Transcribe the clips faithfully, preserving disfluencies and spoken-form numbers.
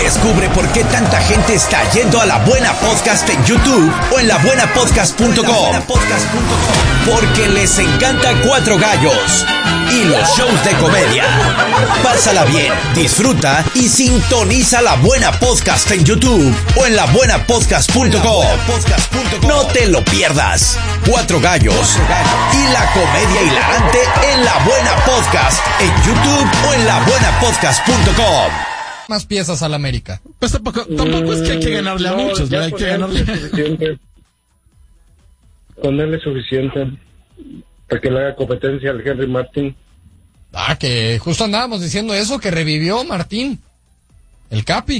Descubre por qué tanta gente está yendo a La Buena Podcast en YouTube o en la buena podcast punto com. Porque les encanta Cuatro Gallos y los shows de comedia. Pásala bien, disfruta y sintoniza La Buena Podcast en YouTube o en la buena podcast punto com. No te lo pierdas. Cuatro Gallos y la comedia hilarante en La Buena Podcast en YouTube o en la buena podcast punto com. Más piezas al América. Pues tampoco, tampoco es que hay que ganarle a No, muchos, ya ¿no? Hay con que él ganarle. es suficiente. Con él es suficiente para que le haga competencia al Henry Martin. Ah, que justo andábamos diciendo eso, que revivió Martín. El Capi.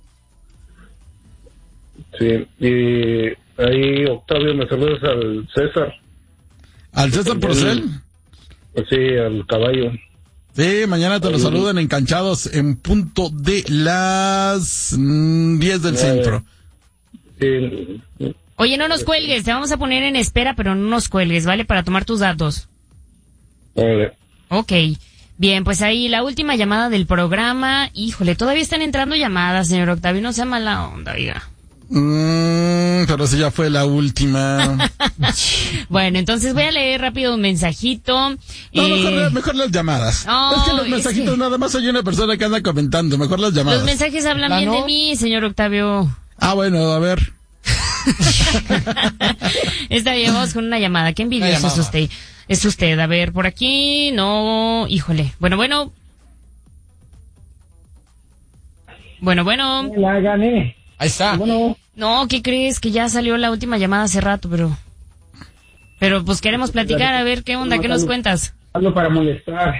Sí, y ahí Octavio, me saludas al César. ¿Al César Porcel? Pues sí, al caballo. Sí, mañana te lo saludan enganchados en punto de las mm, diez del centro. Sí. Oye, no nos cuelgues, te vamos a poner en espera, pero no nos cuelgues, ¿vale? Para tomar tus datos. Vale. Ok. Bien, pues ahí la última llamada del programa. Híjole, todavía están entrando llamadas, señor Octavio, no sea mala onda, diga. Mm, pero si ya fue la última. Bueno, entonces voy a leer rápido un mensajito. No, eh... mejor, mejor las llamadas. Oh, es que los es mensajitos que... nada más hay una persona que anda comentando. Mejor las llamadas. Los mensajes hablan ¿La bien no? de mí, señor Octavio. Ah, bueno, a ver. Está bien, vamos con una llamada. Qué envidioso es usted. Es usted. A ver, por aquí, no, híjole. Bueno, bueno. Bueno, bueno. La gané. Ahí está. Bueno, No, ¿qué crees? Que ya salió la última llamada hace rato, pero... Pero pues queremos platicar, a ver qué onda, qué nos cuentas. hablo para molestar.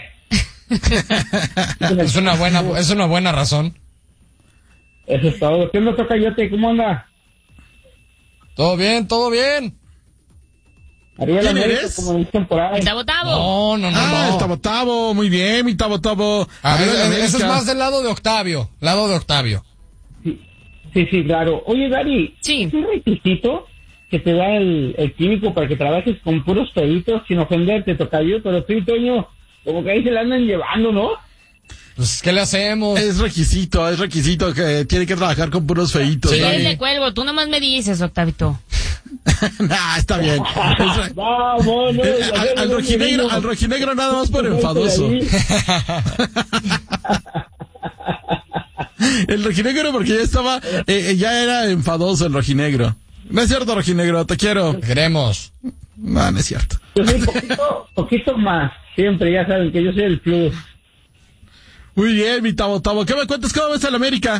Es una buena, es una buena razón. Eso es todo. ¿Qué me toca yo? ¿Cómo anda? Todo bien, todo bien. Arriba la ¿Quién América, eres? como dicen por ahí. El Tabo Tabo. No, no, no, Ah, no. el Tabo Tabo, muy bien, mi Tabo Tabo. Ah, Arriba la eso es América. más del lado de Octavio. Lado de Octavio. Sí, sí, sí, claro. Oye, Dari, Sí. ¿es un requisito que te da el, el químico para que trabajes con puros peditos sin ofenderte, tocayo? Pero tú y Toño, como que ahí se la andan llevando, ¿no? Pues, ¿qué le hacemos? Es requisito, es requisito que tiene que trabajar con puros feitos. Sí. Dani. Eres de cuelgo, tú nomás me dices, Octavito. Nah, está bien. Es- Vamos, no, Eh, ya al, ves, al no, rojinegro, no, no. al rojinegro nada más por enfadoso. El rojinegro porque ya estaba, eh, ya era enfadoso el rojinegro. No es cierto, rojinegro, te quiero. Queremos. No, no es cierto. Yo soy poquito, poquito más. Siempre, ya saben que yo soy el plus. Muy bien, mi Tabo Tabo. ¿Qué me cuentas? ¿Cómo ves al América?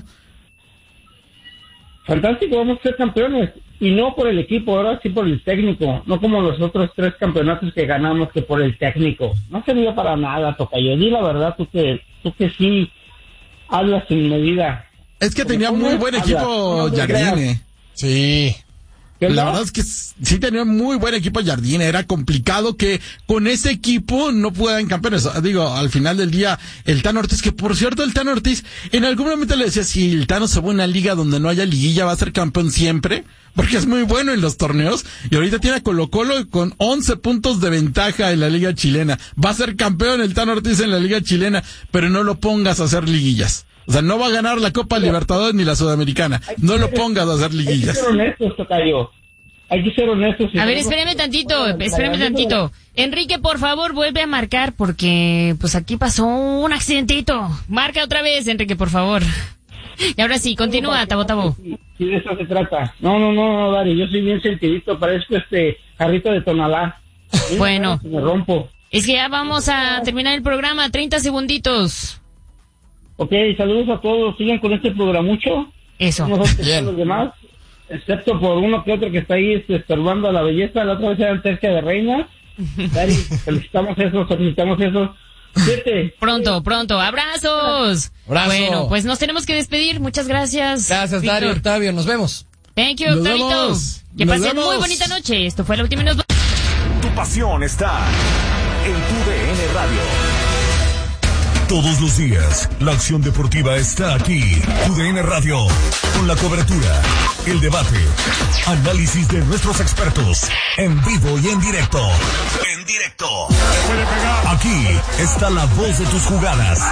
Fantástico, vamos a ser campeones. Y no por el equipo, ahora sí por el técnico. No como los otros tres campeonatos que ganamos, que por el técnico. No servía para nada, tocayo. Di la verdad, tú que, tú que sí hablas sin medida. Es que tenía ¿Cómo muy es? buen Habla, equipo no te Jardine. Sí. ¿Qué La no? verdad es que s- sí tenía muy buen equipo Jardine. Era complicado que con ese equipo no puedan campeones. Digo, al final del día, el Tano Ortiz, que por cierto, el Tano Ortiz, en algún momento le decía, si el Tano se va a una liga donde no haya liguilla, va a ser campeón siempre, porque es muy bueno en los torneos. Y ahorita tiene a Colo Colo con once puntos de ventaja en la liga chilena. Va a ser campeón el Tano Ortiz en la liga chilena, pero no lo pongas a hacer liguillas. O sea, no va a ganar la Copa Libertadores ni la Sudamericana. No lo pongas a hacer Hay que liguillas. ser honestos, tocayo. Hay que ser honestos. A ver, espérame tantito, espérame tantito. Enrique, por favor, vuelve a marcar porque pues aquí pasó un accidentito. Marca otra vez, Enrique, por favor. Y ahora sí, continúa, Tabo Tabo. Sí, sí, de eso se trata. No, no, no, no, Dari, yo soy bien sentidito, parezco este jarrito de Tonalá. Sí, Bueno. Me rompo. Es que ya vamos a terminar el programa, treinta segunditos. Ok, saludos a todos, sigan con este programucho. Eso. Nosotros Bien. los demás, excepto por uno que otro que está ahí este, estorbando a la belleza, la otra vez era tercia de reina. Dari, felicitamos eso, felicitamos eso. Siete. Pronto, pronto. ¡Abrazos! Abrazo. Bueno, pues nos tenemos que despedir. Muchas gracias. Gracias, Víctor. Dario, Octavio. Nos vemos. Thank you, Nos Octavito. vemos. Que Nos pasen vemos. muy bonita noche. Esto fue la última y nos Tu pasión está en tu D N Radio. Todos los días, la acción deportiva está aquí. Tu D N Radio, con la cobertura, el debate, análisis de nuestros expertos, en vivo y en directo. En directo. Aquí está la voz de tus jugadas.